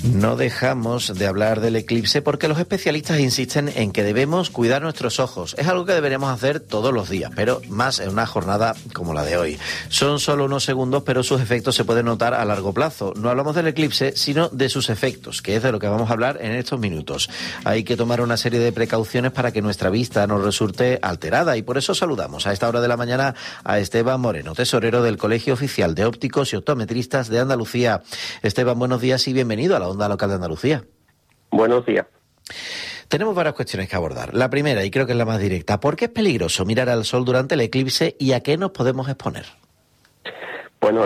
No dejamos de hablar del eclipse porque los especialistas insisten en que debemos cuidar nuestros ojos. Es algo que deberíamos hacer todos los días, pero más en una jornada como la de hoy. Son solo unos segundos, pero sus efectos se pueden notar a largo plazo. No hablamos del eclipse, sino de sus efectos, que es de lo que vamos a hablar en estos minutos. Hay que tomar una serie de precauciones para que nuestra vista no resulte alterada, y por eso saludamos a esta hora de la mañana a Esteban Moreno, tesorero del Colegio Oficial de Ópticos y Optometristas de Andalucía. Esteban, buenos días y bienvenido a la Onda Local de Andalucía. Buenos días. Tenemos varias cuestiones que abordar. La primera, y creo que es la más directa, ¿por qué es peligroso mirar al sol durante el eclipse y a qué nos podemos exponer? Bueno,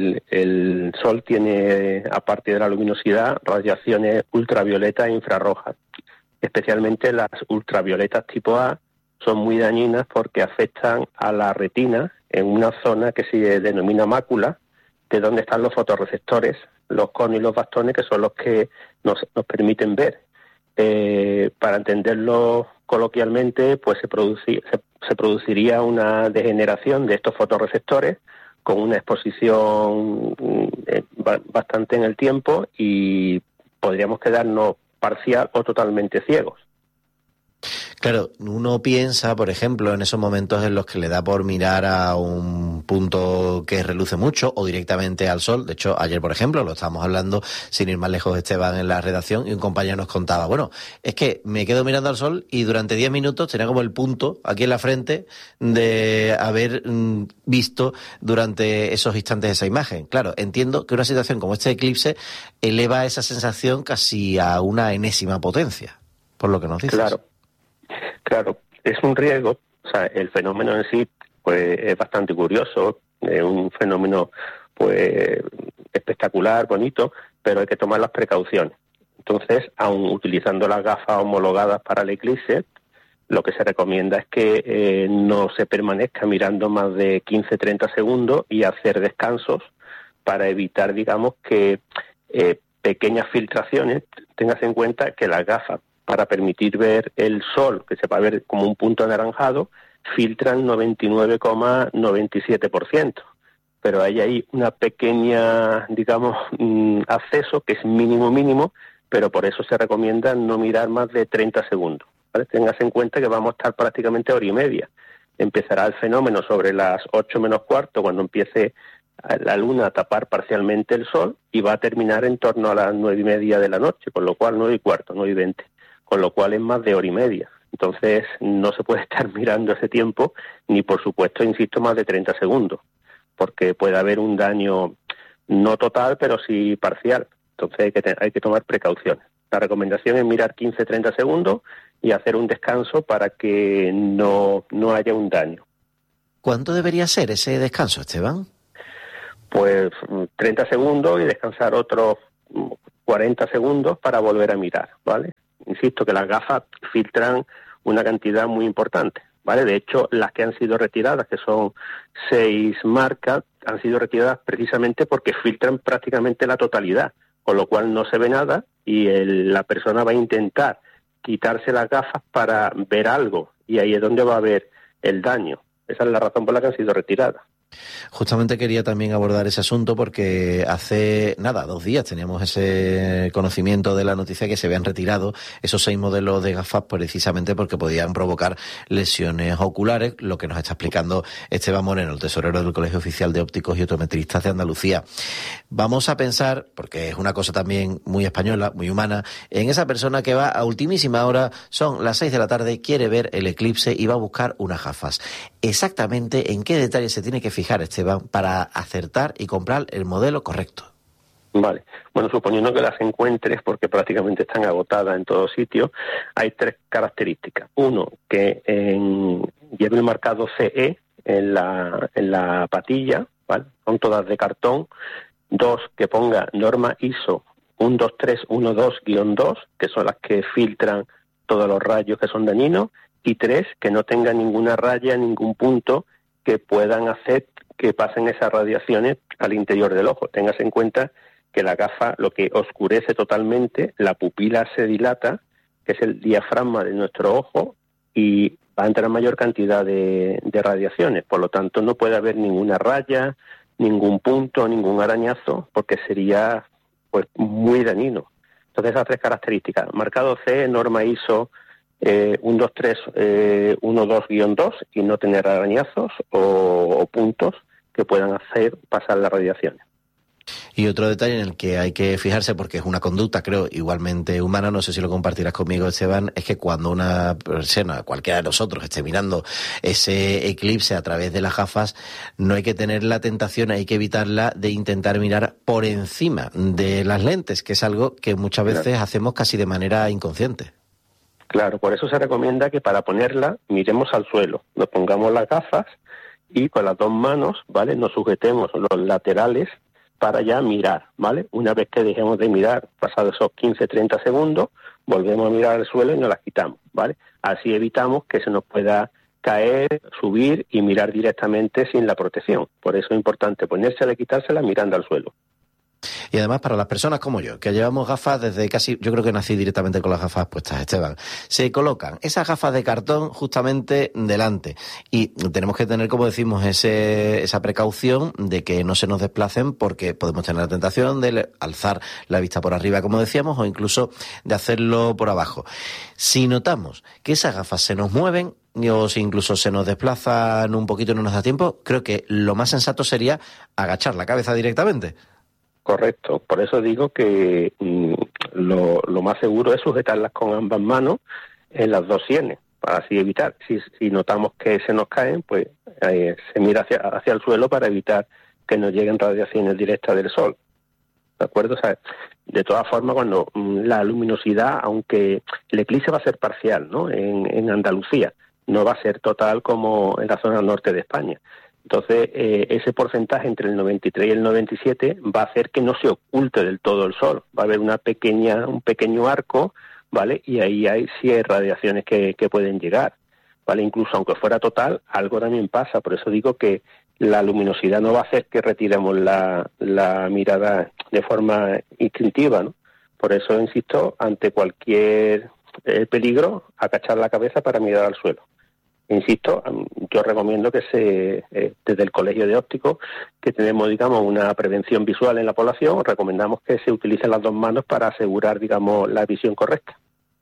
el sol tiene, aparte de la luminosidad, radiaciones ultravioletas e infrarrojas. Especialmente las ultravioletas tipo A son muy dañinas porque afectan a la retina en una zona que se denomina mácula, de donde están los fotorreceptores, los conos y los bastones, que son los que nos permiten ver. Para entenderlo coloquialmente, pues se produciría una degeneración de estos fotorreceptores con una exposición bastante en el tiempo y podríamos quedarnos parcial o totalmente ciegos. Claro, uno piensa, por ejemplo, en esos momentos en los que le da por mirar a un punto que reluce mucho o directamente al sol. De hecho, ayer, por ejemplo, lo estábamos hablando, sin ir más lejos, Esteban, en la redacción, y un compañero nos contaba, bueno, es que me quedo mirando al sol y durante 10 minutos tenía como el punto aquí en la frente de haber visto durante esos instantes esa imagen. Claro, entiendo que una situación como este eclipse eleva esa sensación casi a una enésima potencia, por lo que nos dices. Claro, es un riesgo. O sea, el fenómeno en sí pues es bastante curioso, es un fenómeno pues espectacular, bonito, pero hay que tomar las precauciones. Entonces, aun utilizando las gafas homologadas para el eclipse, lo que se recomienda es que no se permanezca mirando más de 15-30 segundos y hacer descansos para evitar, digamos, que pequeñas filtraciones. Tengas en cuenta que las gafas, para permitir ver el sol, que se va a ver como un punto anaranjado, filtran 99,97%. Pero hay ahí una pequeña, digamos, acceso que es mínimo, pero por eso se recomienda no mirar más de 30 segundos. ¿Vale? Tengas en cuenta que vamos a estar prácticamente hora y media. Empezará el fenómeno sobre las 8 menos cuarto, cuando empiece la luna a tapar parcialmente el sol, y va a terminar en torno a las 9:30 de la noche, con lo cual 9:15, 9:20. Con lo cual es más de hora y media. Entonces no se puede estar mirando ese tiempo, ni por supuesto, insisto, más de 30 segundos, porque puede haber un daño no total, pero sí parcial. Entonces hay que tomar precauciones. La recomendación es mirar 15-30 segundos y hacer un descanso para que no haya un daño. ¿Cuánto debería ser ese descanso, Esteban? Pues 30 segundos y descansar otros 40 segundos para volver a mirar, ¿vale? Insisto que las gafas filtran una cantidad muy importante, ¿vale? De hecho, las que han sido retiradas, que son 6 marcas, han sido retiradas precisamente porque filtran prácticamente la totalidad, con lo cual no se ve nada y la persona va a intentar quitarse las gafas para ver algo, y ahí es donde va a haber el daño. Esa es la razón por la que han sido retiradas. Justamente quería también abordar ese asunto porque hace 2 días teníamos ese conocimiento de la noticia que se habían retirado esos 6 modelos de gafas precisamente porque podían provocar lesiones oculares, lo que nos está explicando Esteban Moreno, el tesorero del Colegio Oficial de Ópticos y Optometristas de Andalucía. Vamos a pensar, porque es una cosa también muy española, muy humana, en esa persona que va a ultimísima hora, son las 6 de la tarde, quiere ver el eclipse y va a buscar unas gafas. Exactamente en qué detalle se tiene que fijar, Esteban, para acertar y comprar el modelo correcto. Vale. Bueno, suponiendo que las encuentres, porque prácticamente están agotadas en todo sitio, hay 3 características. Uno, que lleve el marcado CE en la patilla, ¿vale? Son todas de cartón. 2, que ponga norma ISO 12312-2, que son las que filtran todos los rayos que son dañinos. Y 3, que no tenga ninguna raya, ningún punto que puedan hacer que pasen esas radiaciones al interior del ojo. Tengas en cuenta que la gafa lo que oscurece totalmente, la pupila se dilata, que es el diafragma de nuestro ojo, y va a entrar mayor cantidad de radiaciones. Por lo tanto, no puede haber ninguna raya, ningún punto, ningún arañazo, porque sería pues muy dañino. Entonces esas 3 características. Marcado C, norma ISO 12312-2 y no tener arañazos o puntos que puedan hacer pasar las radiaciones. Y otro detalle en el que hay que fijarse, porque es una conducta, creo, igualmente humana, no sé si lo compartirás conmigo, Esteban, es que cuando una persona, cualquiera de nosotros, esté mirando ese eclipse a través de las gafas, no hay que tener la tentación, hay que evitarla de intentar mirar por encima de las lentes, que es algo que muchas veces hacemos casi de manera inconsciente. Claro, por eso se recomienda que para ponerla miremos al suelo, nos pongamos las gafas y con las 2 manos, ¿vale?, nos sujetemos los laterales para ya mirar, ¿vale? Una vez que dejemos de mirar, pasados esos 15-30 segundos, volvemos a mirar al suelo y nos las quitamos, ¿vale? Así evitamos que se nos pueda caer, subir y mirar directamente sin la protección. Por eso es importante ponérsela y quitársela mirando al suelo. Y además para las personas como yo, que llevamos gafas desde casi, yo creo que nací directamente con las gafas puestas, Esteban, se colocan esas gafas de cartón justamente delante y tenemos que tener, como decimos, esa precaución de que no se nos desplacen porque podemos tener la tentación de alzar la vista por arriba, como decíamos, o incluso de hacerlo por abajo. Si notamos que esas gafas se nos mueven, o si incluso se nos desplazan un poquito y no nos da tiempo, creo que lo más sensato sería agachar la cabeza directamente. Correcto, por eso digo que lo más seguro es sujetarlas con ambas manos en las 2 sienes, para así evitar. Si notamos que se nos caen, pues se mira hacia el suelo para evitar que nos lleguen radiaciones directas del sol. ¿De acuerdo? O sea, de todas formas, cuando la luminosidad, aunque el eclipse va a ser parcial, ¿no?, en Andalucía, no va a ser total como en la zona norte de España. Entonces, ese porcentaje entre el 93 y el 97 va a hacer que no se oculte del todo el sol. Va a haber un pequeño arco, ¿vale? Y ahí sí hay radiaciones que pueden llegar, ¿vale? Incluso aunque fuera total, algo también pasa. Por eso digo que la luminosidad no va a hacer que retiremos la mirada de forma instintiva, ¿no? Por eso insisto, ante cualquier peligro, agachar la cabeza para mirar al suelo. Insisto, yo recomiendo que desde el Colegio de Ópticos, que tenemos, digamos, una prevención visual en la población, recomendamos que se utilicen las 2 manos para asegurar, digamos, la visión correcta.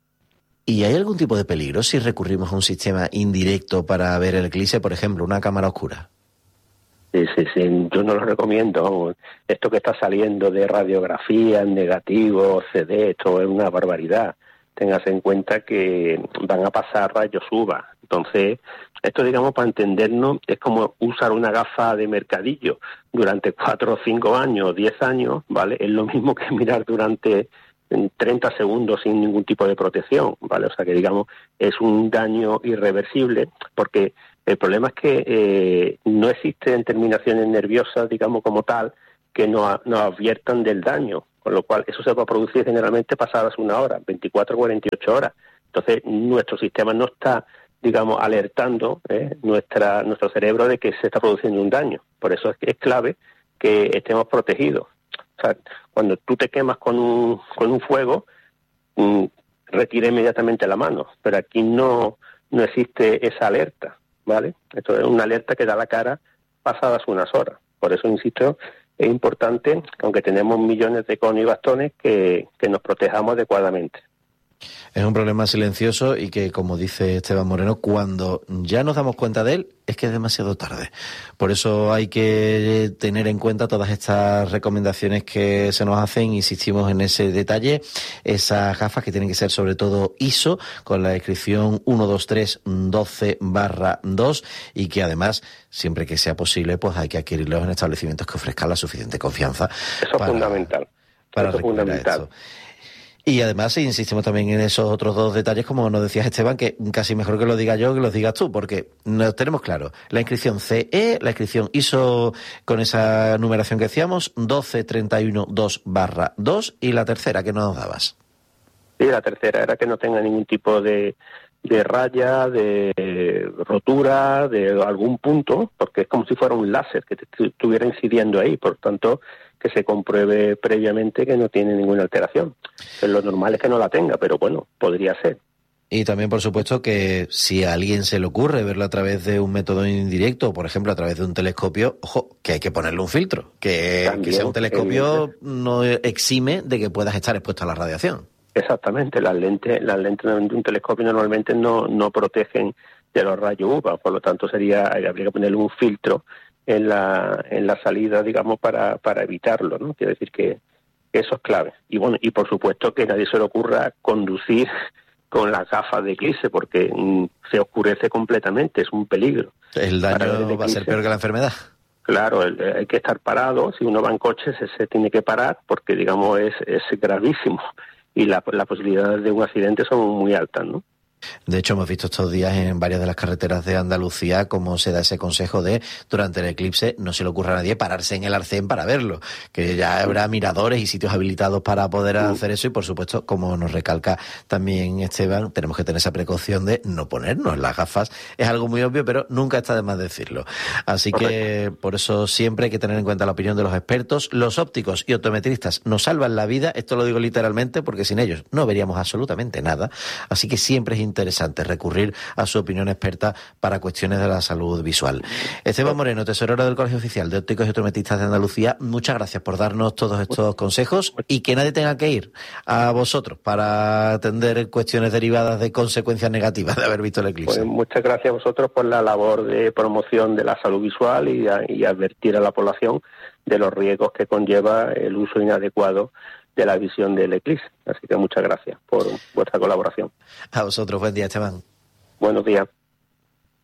¿Y hay algún tipo de peligro si recurrimos a un sistema indirecto para ver el eclipse, por ejemplo, una cámara oscura? Sí, yo no lo recomiendo. Esto que está saliendo de radiografía, negativo, CD, esto es una barbaridad. Téngase en cuenta que van a pasar rayos UVA. Entonces, esto, digamos, para entendernos, es como usar una gafa de mercadillo durante 4 o 5 años, 10 años, ¿vale? Es lo mismo que mirar durante 30 segundos sin ningún tipo de protección, ¿vale? O sea que, digamos, es un daño irreversible, porque el problema es que no existen terminaciones nerviosas, digamos, como tal, que nos adviertan del daño, con lo cual eso se va a producir generalmente pasadas 1 hora, 24 o 48 horas. Entonces, nuestro sistema no está, digamos, alertando nuestro cerebro de que se está produciendo un daño. Por eso es clave que estemos protegidos. O sea, cuando tú te quemas con un fuego, retira inmediatamente la mano, pero aquí no existe esa alerta, ¿vale? Esto es una alerta que da la cara pasadas unas horas. Por eso, insisto, es importante, aunque tenemos millones de conos y bastones, que nos protejamos adecuadamente. Es un problema silencioso y que, como dice Esteban Moreno, cuando ya nos damos cuenta de él, es que es demasiado tarde. Por eso hay que tener en cuenta todas estas recomendaciones que se nos hacen. Insistimos en ese detalle. Esas gafas que tienen que ser sobre todo ISO, con la descripción 12312/2 y que además, siempre que sea posible, pues hay que adquirirlos en establecimientos que ofrezcan la suficiente confianza. Eso es fundamental. Eso es fundamental. Y además insistimos también en esos otros 2 detalles, como nos decías, Esteban, que casi mejor que lo diga yo que los digas tú, porque nos tenemos claro. La inscripción CE, la inscripción ISO con esa numeración que decíamos, 12312/2, y la tercera que nos dabas. Sí, la tercera era que no tenga ningún tipo de raya, de rotura, de algún punto, porque es como si fuera un láser que te estuviera incidiendo ahí, por tanto, que se compruebe previamente que no tiene ninguna alteración. Lo normal es que no la tenga, pero bueno, podría ser. Y también, por supuesto, que si a alguien se le ocurre verlo a través de un método indirecto, por ejemplo, a través de un telescopio, ojo, que hay que ponerle un filtro, que sea un telescopio no exime de que puedas estar expuesto a la radiación. Exactamente, las lentes de un telescopio normalmente no protegen de los rayos UVA, por lo tanto habría que ponerle un filtro en la salida, digamos, para evitarlo, ¿no? Quiere decir que eso es clave. Y bueno, y por supuesto que a nadie se le ocurra conducir con las gafas de eclipse, porque se oscurece completamente, es un peligro. El daño va a ser peor que la enfermedad. Claro, hay que estar parado. Si uno va en coche, se tiene que parar, porque, digamos, es gravísimo. Y las posibilidades de un accidente son muy altas, ¿no? De hecho, hemos visto estos días en varias de las carreteras de Andalucía cómo se da ese consejo de, durante el eclipse, no se le ocurra a nadie pararse en el arcén para verlo, que ya habrá miradores y sitios habilitados para poder hacer eso, y por supuesto, como nos recalca también Esteban, tenemos que tener esa precaución de no ponernos las gafas. Es algo muy obvio, pero nunca está de más decirlo. Así que, por eso siempre hay que tener en cuenta la opinión de los expertos. Los ópticos y optometristas nos salvan la vida, esto lo digo literalmente, porque sin ellos no veríamos absolutamente nada, así que siempre es interesante recurrir a su opinión experta para cuestiones de la salud visual. Esteban Moreno, tesorero del Colegio Oficial de Ópticos y Optometristas de Andalucía, muchas gracias por darnos todos estos consejos, y que nadie tenga que ir a vosotros para atender cuestiones derivadas de consecuencias negativas de haber visto el eclipse. Pues muchas gracias a vosotros por la labor de promoción de la salud visual y advertir a la población de los riesgos que conlleva el uso inadecuado de la visión del eclipse. Así que muchas gracias por vuestra colaboración. A vosotros, buen día, Esteban. Buenos días.